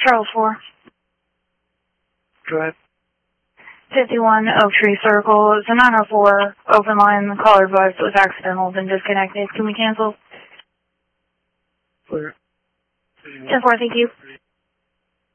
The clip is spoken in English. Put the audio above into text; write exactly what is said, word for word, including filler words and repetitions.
Charles four. Go ahead. fifty-one Oak Tree Circle. It's a nine oh four open line. The caller advised it was accidental, been disconnected. Can we cancel? Clear. ten four, thank you.